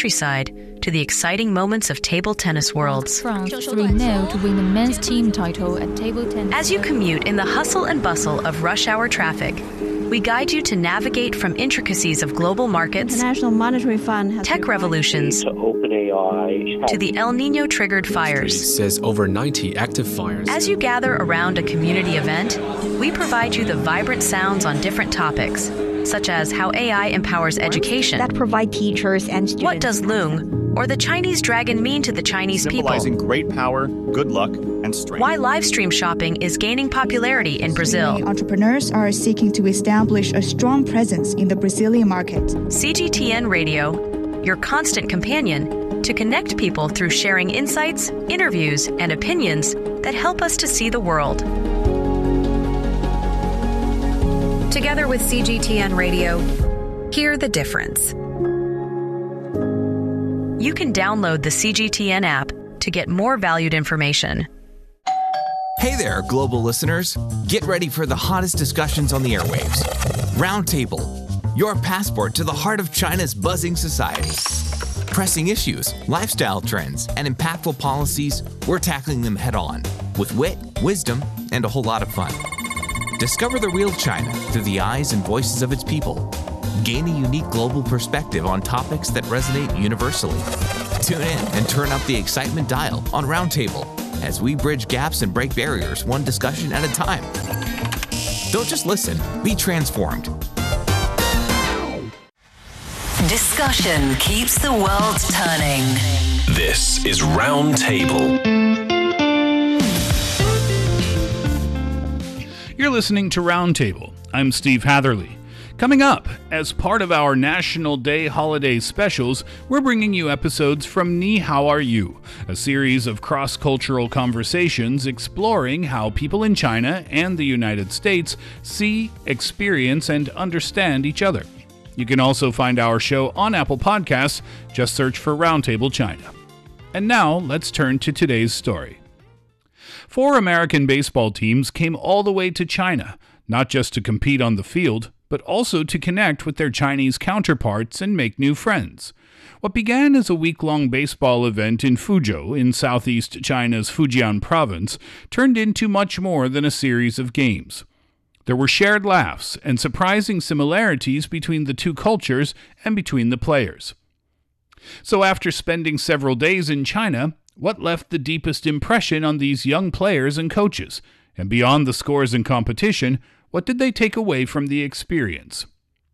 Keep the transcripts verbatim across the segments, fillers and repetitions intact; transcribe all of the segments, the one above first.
countryside to the exciting moments of table tennis worlds. France three nil to win the men's team title at table tennis. As you commute in the hustle and bustle of rush hour traffic, we guide you to navigate from intricacies of global markets, International Monetary Fund has tech revolutions, to OpenAI, to the El Nino-triggered fires. Says over ninety active fires. As you gather around a community event, we provide you the vibrant sounds on different topics, such as how A I empowers education, that provide teachers and students. what does Loong or the Chinese dragon mean to the Chinese people, symbolizing great power, good luck, and strength. why live stream shopping is gaining popularity in Brazil. Many entrepreneurs are seeking to establish a strong presence in the Brazilian market. C G T N Radio, your constant companion to connect people through sharing insights, interviews, and opinions that help us to see the world. Together with C G T N Radio, hear the difference. You can download the C G T N app to get more valued information. Hey there, global listeners. Get ready for the hottest discussions on the airwaves. Roundtable, your passport to the heart of China's buzzing society. Pressing issues, lifestyle trends, and impactful policies, we're tackling them head on with wit, wisdom, and a whole lot of fun. Discover the real China through the eyes and voices of its people. Gain a unique global perspective on topics that resonate universally. Tune in and turn up the excitement dial on Roundtable as we bridge gaps and break barriers one discussion at a time. Don't just listen, be transformed. Discussion keeps the world turning. This is Roundtable. You're listening to Roundtable. I'm Steve Hatherley. Coming up, as part of our National Day holiday specials, we're bringing you episodes from Ni How Are You, a series of cross-cultural conversations exploring how people in China and the United States see, experience, and understand each other. You can also find our show on Apple Podcasts. Just search for Roundtable China. And now, let's turn to today's story. Four American baseball teams came all the way to China, not just to compete on the field, but also to connect with their Chinese counterparts and make new friends. What began as a week-long baseball event in Fuzhou in southeast China's Fujian province turned into much more than a series of games. There were shared laughs and surprising similarities between the two cultures and between the players. So after spending several days in China, what left the deepest impression on these young players and coaches? And beyond the scores and competition, what did they take away from the experience?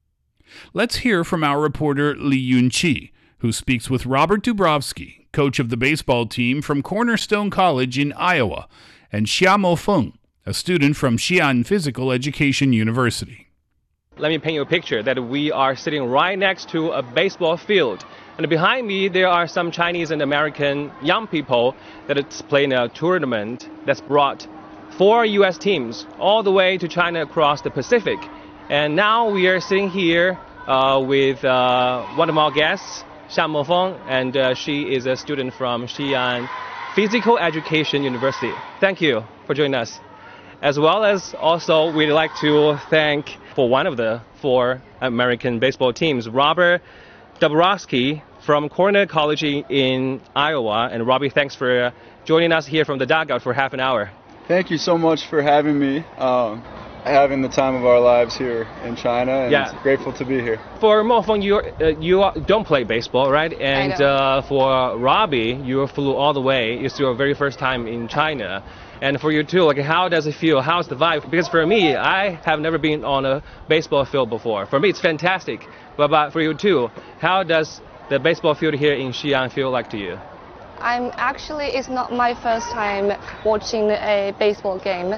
Let's hear from our reporter Li Yunqi, who speaks with Robert Dubrovsky, coach of the baseball team from Cornerstone College in Iowa, and Xia Mofeng, a student from Xi'an Physical Education University. Let me paint you a picture that we are sitting right next to a baseball field. And behind me, there are some Chinese and American young people that is playing a tournament that's brought four U S teams all the way to China across the Pacific. And now we are sitting here uh, with uh, one of our guests, Xia Mofeng, and uh, she is a student from Xi'an Physical Education University. Thank you for joining us. As well as also, we'd like to thank for one of the four American baseball teams, Robert Dubrovsky from Cornell College in Iowa. And Robbie, thanks for joining us here from the dugout for half an hour. Thank you so much for having me, um, having the time of our lives here in China, and yeah. Grateful to be here. For Mofeng, you uh, you don't play baseball, right? And uh, for Robbie, you flew all the way. It's your very first time in China. And for you too, like, how does it feel? How's the vibe? Because for me, I have never been on a baseball field before. For me, it's fantastic. But, but for you too, how does the baseball field here in Xi'an feel like to you? I'm actually, it's not my first time watching a baseball game.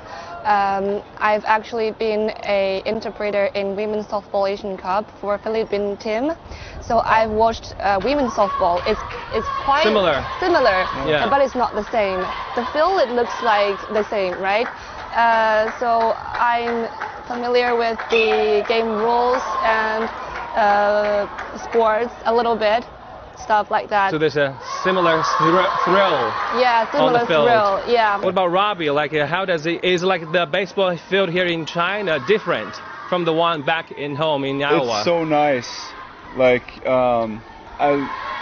Um, I've actually been a interpreter in Women's Softball Asian Cup for Philippine team. So I've watched uh, women's softball. It's it's quite similar, similar, yeah. But it's not the same. The field, it looks like the same, right? Uh, so I'm familiar with the game rules and uh, sports a little bit. Stuff like that. So there's a similar thr- thrill. Yeah, similar on the field. thrill. Yeah. What about Robbie? Like, uh, how does it is like the baseball field here in China different from the one back in home in Iowa? It's so nice. Like, um, I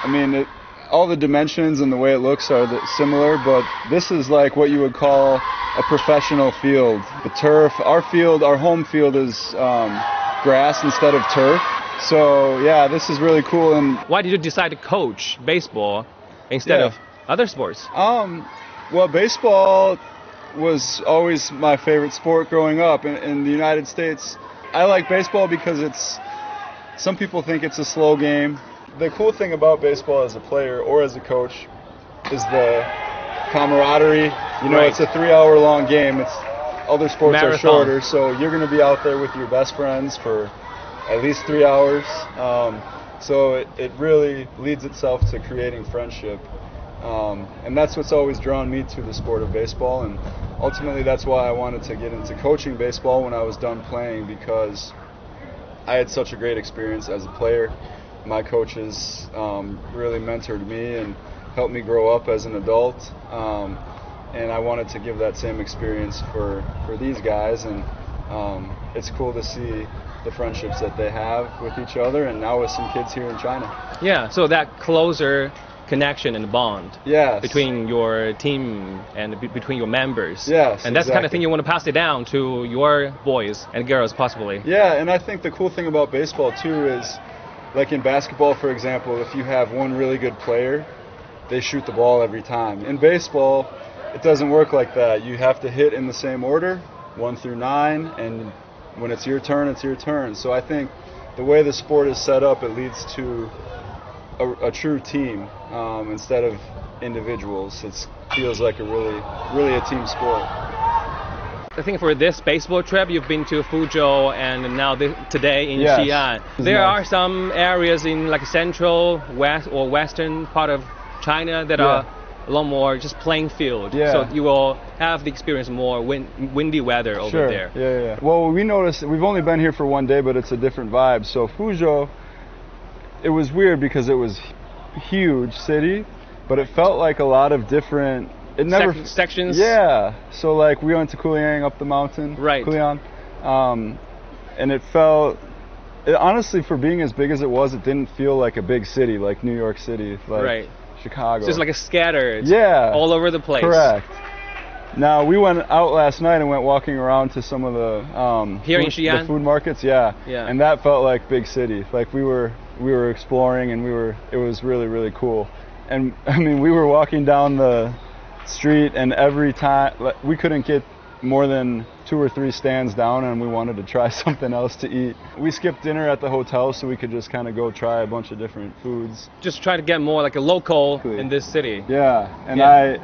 I mean, it, all the dimensions and the way it looks are the, similar, but this is like what you would call a professional field. The turf, our field, our home field is um, grass instead of turf. So yeah, this is really cool. And why did you decide to coach baseball instead yeah. of other sports? Um, well, baseball was always my favorite sport growing up in, in the United States. I like baseball because it's, some people think it's a slow game. The cool thing about baseball as a player or as a coach is the camaraderie. You know, right. It's a three-hour long game. It's other sports Marathon. are shorter, so you're going to be out there with your best friends for at least three hours. Um, so it, it really leads itself to creating friendship. Um, and that's what's always drawn me to the sport of baseball, and ultimately that's why I wanted to get into coaching baseball when I was done playing, because I had such a great experience as a player. My coaches um, really mentored me and helped me grow up as an adult, um, and I wanted to give that same experience for, for these guys, and um, it's cool to see the friendships that they have with each other, and now with some kids here in China. Yeah, so that closer connection and bond yes. between your team and b- between your members. Yes, and that's exactly. the kind of thing you want to pass it down to your boys and girls possibly. Yeah, and I think the cool thing about baseball too is, like in basketball, for example, if you have one really good player, they shoot the ball every time. In baseball, it doesn't work like that. You have to hit in the same order, one through nine, and when it's your turn, it's your turn. So I think the way the sport is set up, it leads to a, a true team um, instead of individuals. It feels like a really, really a team sport. I think for this baseball trip, you've been to Fuzhou and now this, today in yes. Xi'an. There nice. are some areas in like central, west or western part of China that yeah. are a lot more just plain field. Yeah. So you will have the experience more wind, windy weather over sure. there. Yeah, yeah. Well, we noticed, we've only been here for one day, but it's a different vibe. So Fuzhou, it was weird because it was huge city, but it felt like a lot of different It never Sec- sections. Yeah. So like we went to Kuliang up the mountain. Right. Kuliang, um, and it felt. It, honestly, for being as big as it was, it didn't feel like a big city like New York City, like right. Chicago. Just like a scattered. Yeah. All over the place. Correct. Now we went out last night and went walking around to some of the um, here food, in Xi'an. the food markets. Yeah. Yeah. And that felt like big city. Like we were we were exploring and we were. It was really really cool. And I mean we were walking down the street and every time we couldn't get more than two or three stands down and we wanted to try something else to eat. We skipped dinner at the hotel so we could just kind of go try a bunch of different foods. Just try to get more like a local in this city. Yeah, and yeah.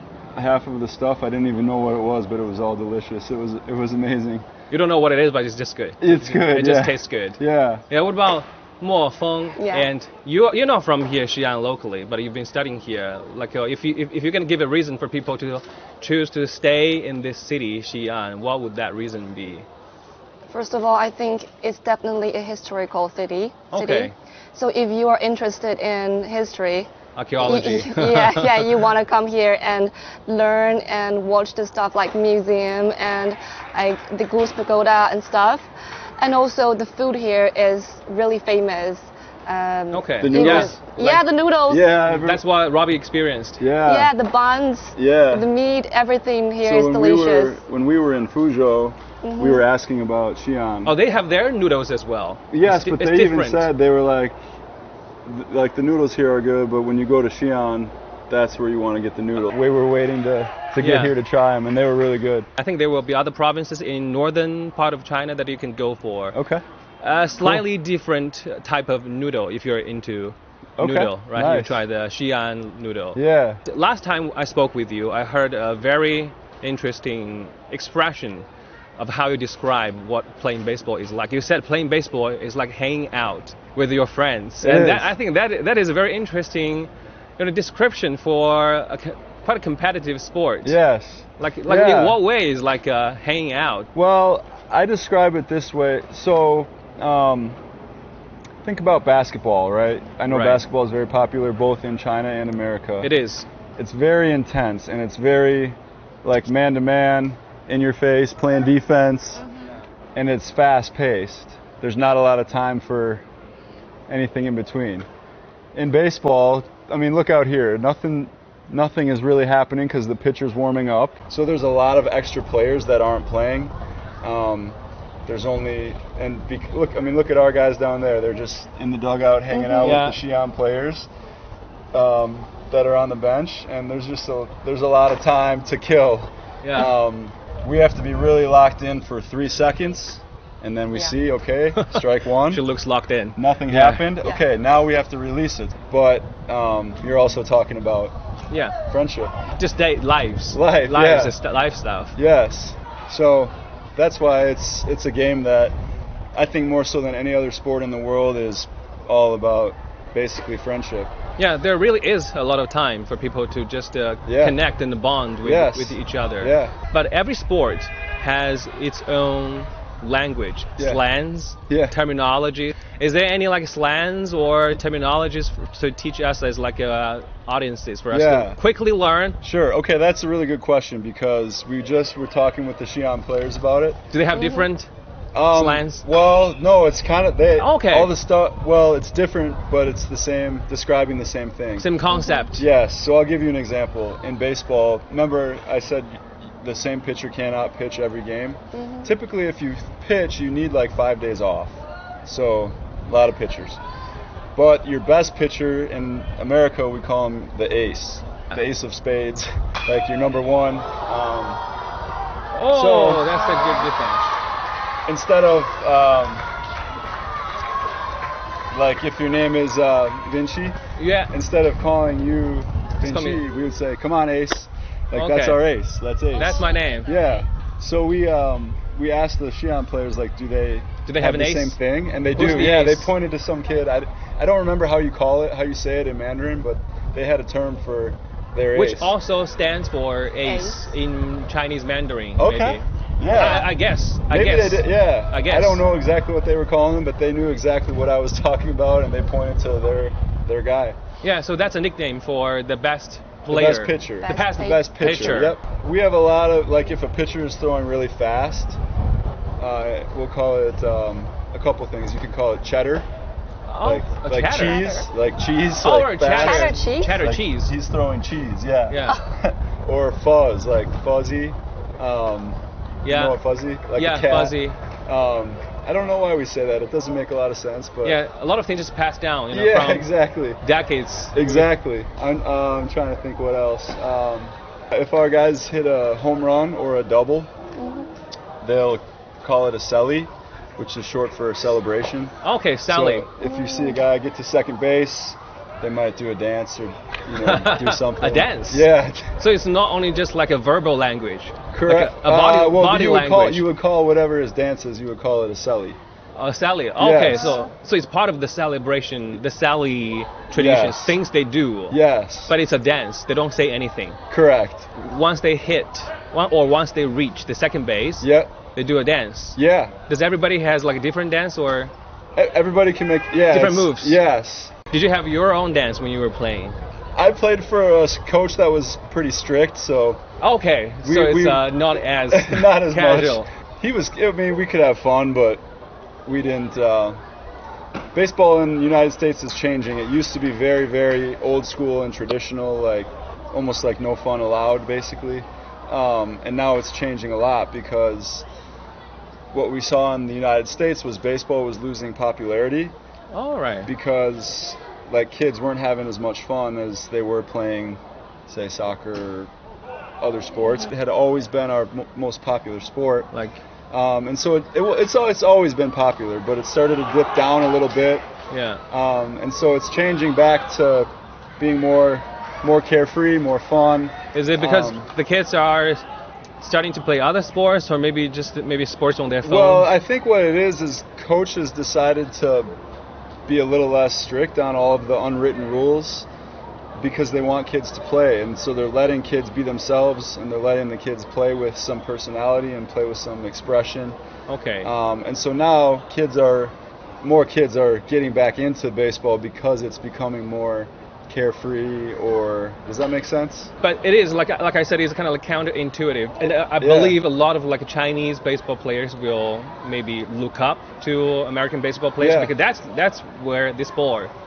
I half of the stuff I didn't even know what it was, but it was all delicious. It was it was amazing. You don't know what it is, but it's just good. It's good. It yeah. just tastes good. Yeah. Yeah. What about Mo Feng? Yeah. And you you're not from here, Xi'an, locally, but you've been studying here. Like, uh, if you if, if you're gonna give a reason for people to choose to stay in this city, Xi'an, what would that reason be? First of all, I think it's definitely a historical city. Okay. City. So if you are interested in history, archaeology. yeah, yeah, you want to come here and learn and watch the stuff like museum and like the Goose Pagoda and stuff. And also the food here is really famous. Um, okay. The noodles? Yeah, yeah, the noodles. Yeah. That's what Robbie experienced. Yeah. Yeah, the buns. Yeah. The meat, everything here so is when delicious. We were, when we were in Fuzhou, mm-hmm. we were asking about Xi'an. Oh, they have their noodles as well. Yes, it's, but it's they different. even said, they were like, th- like the noodles here are good, but when you go to Xi'an, that's where you want to get the noodle. We were waiting to, to get Yeah. here to try them, and they were really good. I think there will be other provinces in northern part of China that you can go for. Okay. A slightly cool. different type of noodle if you're into okay. noodle, right? Nice. You try the Xi'an noodle. Yeah. Last time I spoke with you, I heard a very interesting expression of how you describe what playing baseball is like. You said playing baseball is like hanging out with your friends, It and is. that, I think that that is a very interesting, you know, description for a, quite a competitive sport. Yes. Like, like yeah. in what way is like uh, hanging out? Well, I describe it this way. So, um, think about basketball, right? I know Right. basketball is very popular both in China and America. It is. It's very intense and it's very like man to man, in your face, playing defense, mm-hmm. and it's fast paced. There's not a lot of time for anything in between. in baseball, I mean, look out here. Nothing, nothing is really happening because the pitcher's warming up. So there's a lot of extra players that aren't playing. Um, there's only and be, look. I mean, look at our guys down there. They're just in the dugout hanging mm-hmm. out yeah. with the Xi'an players um, that are on the bench, and there's just a there's a lot of time to kill. Yeah. Um, we have to be really locked in for three seconds. And then we yeah. see, okay, strike one. She looks locked in. Nothing yeah. happened. Yeah. Okay, now we have to release it. But um, you're also talking about yeah. friendship. Just date lives. Life, lives, yeah. st- life stuff. Yes. So that's why it's it's a game that I think more so than any other sport in the world is all about basically friendship. Yeah, there really is a lot of time for people to just uh, yeah. connect and bond with, yes. with each other. Yeah. But every sport has its own language, yeah. slangs, yeah. terminology. Is there any like slangs or terminologies for, to teach us as like uh, audiences for us yeah. to quickly learn? Sure. Okay, that's a really good question because we just were talking with the Xi'an players about it. Do they have different um, slangs? Well, no, it's kind of they. Okay. All the stuff. Well, it's different, but it's the same, describing the same thing. Same concept. Mm-hmm. Yes. So I'll give you an example. In baseball, remember I said the same pitcher cannot pitch every game. Mm-hmm. Typically, if you pitch, you need like five days off. So, a lot of pitchers. But your best pitcher in America, we call him the ace, the ace of spades, like your number one. Um, oh, so that's a good difference. Instead of, um, like if your name is uh, Vinci, yeah. instead of calling you Vinci, me. we would say, come on, ace. Like okay. that's our ace. That's ace. That's my name. Yeah. So we um we asked the Xi'an players like, do they do they have, have an the ace? same thing? And they Who's do. The yeah. ace? They pointed to some kid. I, I don't remember how you call it, how you say it in Mandarin, but they had a term for their Which ace. Which also stands for ace, ace in Chinese Mandarin. Okay. Maybe. Yeah. I, I guess. I Maybe guess. They did, yeah. I guess. I don't know exactly what they were calling him, but they knew exactly what I was talking about, and they pointed to their their guy. Yeah. So that's a nickname for the best player. The best pitcher. The best, the best pitcher. pitcher. Yep. We have a lot of, like, if a pitcher is throwing really fast, uh, we'll call it um, a couple things. You can call it cheddar. Oh, like like cheddar. cheese, like cheese. Oh, like or cheddar. Cheddar cheese. Cheddar like cheese. He's throwing cheese. Yeah. Yeah. Or fuzz, like fuzzy. Um, yeah. You know what fuzzy? Like yeah, a cat. fuzzy. Um, I don't know why we say that. It doesn't make a lot of sense, but yeah, a lot of things just passed down. You know, yeah, from exactly. Decades. Exactly. I'm, uh, I'm trying to think what else. Um, if our guys hit a home run or a double, mm-hmm. they'll call it a celly, which is short for a celebration. Okay, celly. So if you see a guy get to second base, they might do a dance or you know do something. A dance. Yeah. So it's not only just like a verbal language. Correct. Like a, a body, uh, well, body you would language. call you would call whatever his dance is. You would call it a celly. A celly. Okay, Yes. so so it's part of the celebration, the celly traditions, Yes. things they do. Yes. But it's a dance. They don't say anything. Correct. Once they hit, one, or once they reach the second base, Yep. they do a dance. Yeah. Does everybody has like a different dance or E- Everybody can make yeah different it's- moves? Yes. Did you have your own dance when you were playing? I played for a s- coach that was pretty strict, so Okay, We- so it's we- uh, not as not as casual. much. He was. I mean, we could have fun, but we didn't. Uh, baseball in the United States is changing. It used to be very, very old school and traditional, like almost like no fun allowed, basically. Um, and now it's changing a lot because what we saw in the United States was baseball was losing popularity. All right. Because like kids weren't having as much fun as they were playing, say, soccer or other sports. It had always been our m- most popular sport. Like, um, and so it, it, it's it's always been popular, but it started to dip down a little bit. Yeah. Um, and so it's changing back to being more more carefree, more fun. Is it because Um, the kids are starting to play other sports, or maybe just maybe sports on their phone? Well, I think what it is is coaches decided to be a little less strict on all of the unwritten rules because they want kids to play, and so they're letting kids be themselves, and they're letting the kids play with some personality and play with some expression. Okay. Um, and so now kids are, more kids are getting back into baseball because it's becoming more carefree, or does that make sense? But it is like like I said, it's kind of like counterintuitive, and uh, I Yeah. believe a lot of like Chinese baseball players will maybe look up to American baseball players Yeah. because that's that's where the sport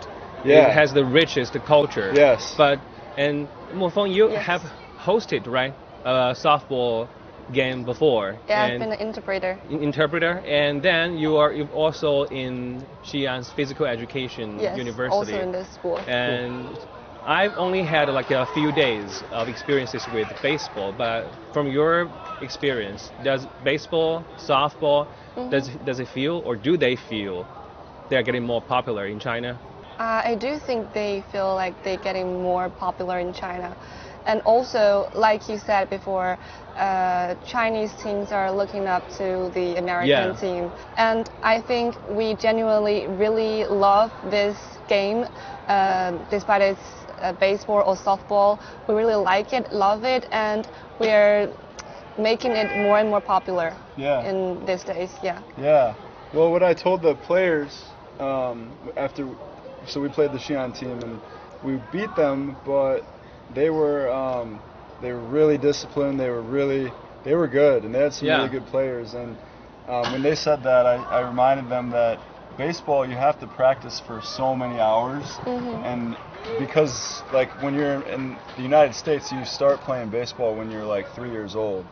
Yeah. It has the richest culture. Yes. But, and Mofeng, you Yes. have hosted, right, a softball game before. Yeah, I've and been an interpreter. in- interpreter, and then you are you've also in Xi'an's physical education Yes, university. also in this school. And I've only had like a few days of experiences with baseball, but from your experience, does baseball, softball, Mhm. does does it feel, or do they feel they're getting more popular in China? Uh, I do think they feel like they're getting more popular in China. And also, like you said before, uh, Chinese teams are looking up to the American Yeah. team. And I think we genuinely really love this game, uh, despite it's uh, baseball or softball. We really like it, love it, and we're making it more and more popular Yeah. in these days. Yeah. Yeah. Well, what I told the players um, after, so we played the Xi'an team and we beat them, but they were um, they were really disciplined. They were really they were good, and they had some Yeah. really good players. And um, when they said that, I, I reminded them that baseball you have to practice for so many hours, Mhm. and because like when you're in the United States, you start playing baseball when you're like three years old.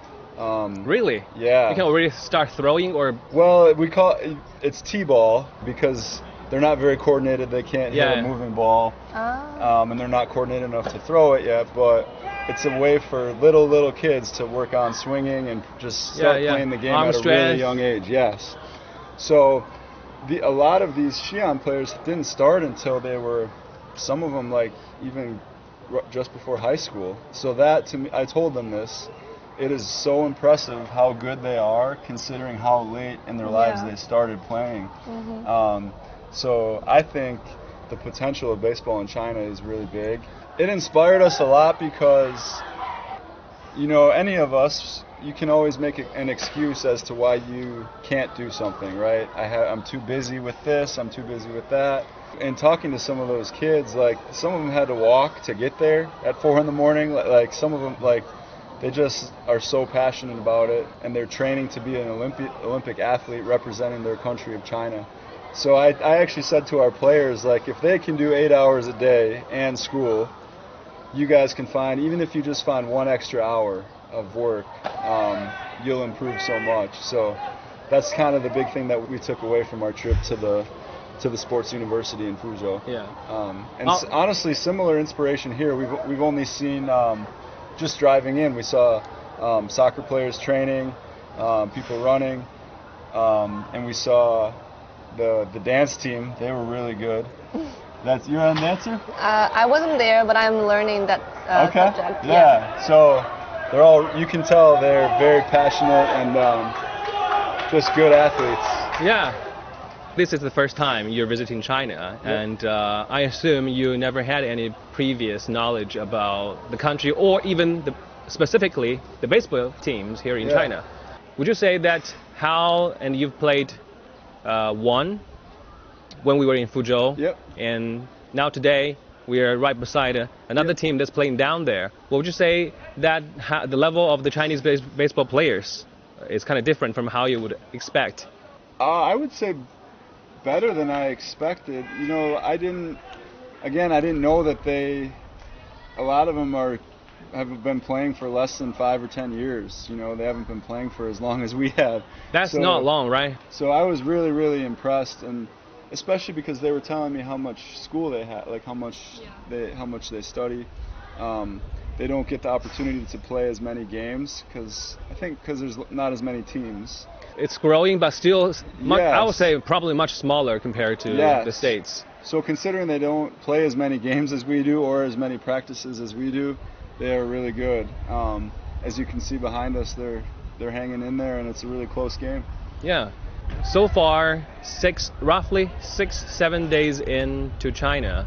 Um, Really? Yeah. You can already start throwing, or Well, we call it, it's T-ball because they're not very coordinated. They can't Yeah. hit a moving ball, Ah. um, and they're not coordinated enough to throw it yet. But it's a way for little little kids to work on swinging and just start Yeah, yeah. playing the game Arm at a strength. really young age. Yes. So, the, a lot of these Xi'an players didn't start until they were, some of them like even r- just before high school. So that to me, I told them this. It is so impressive how good they are, considering how late in their lives Yeah. they started playing. Mhm. Um, so I think the potential of baseball in China is really big. It inspired us a lot because, you know, any of us, you can always make a- an excuse as to why you can't do something, right? I ha- I'm too busy with this, I'm too busy with that. And talking to some of those kids, like some of them had to walk to get there at four in the morning. Like, like some of them, like they just are so passionate about it, and they're training to be an Olympic Olympic athlete representing their country of China. So I, I actually said to our players, like, if they can do eight hours a day and school, you guys can find, even if you just find one extra hour of work, um, you'll improve so much. So that's kind of the big thing that we took away from our trip to the to the sports university in Fuzhou. Yeah. Um, and Oh. s- honestly, similar inspiration here. We've we've only seen um, just driving in. We saw um, soccer players training, um, people running, um, and we saw the the dance team. They were really good. That's you're a dancer? Uh, I wasn't there, but I'm learning that uh, Okay. subject. Yeah. So they're all. You can tell they're very passionate and um, just good athletes. Yeah. This is the first time you're visiting China, Yeah. and uh, I assume you never had any previous knowledge about the country, or even the, specifically the baseball teams here in Yeah. China. Would you say that how, and you've played uh, one when we were in Fuzhou, Yep. and now today we are right beside uh, another team that's playing down there. What would you say that ha- the level of the Chinese base- baseball players is kind of different from how you would expect? Uh, I would say better than I expected. You know, I didn't. Again, I didn't know that they. A lot of them are have been playing for less than five or ten years. You know, they haven't been playing for as long as we have. That's So- not long, right? So I was really, really impressed, and especially because they were telling me how much school they had, like how much they how much they study. Um, they don't get the opportunity to play as many games because I think because there's not as many teams. It's growing, but still, mu- I would Yes. say probably much smaller compared to Yes. the States. So considering they don't play as many games as we do or as many practices as we do, they are really good. Um, as you can see behind us, they're they're hanging in there, and it's a really close game. Yeah. So far, six, roughly six, seven days into China,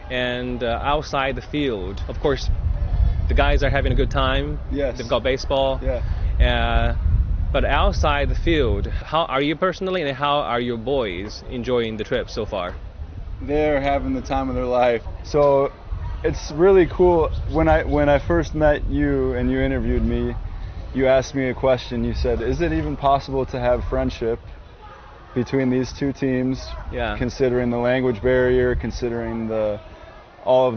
and uh, outside the field, of course, the guys are having a good time. Yes. They've got baseball. Yeah. Uh, but outside the field, how are you personally, and how are your boys enjoying the trip so far? They're having the time of their life. So it's really cool. When I when I first met you and you interviewed me, you asked me a question. You said, "Is it even possible to have friendship between these two teams, yeah. considering the language barrier, considering the all of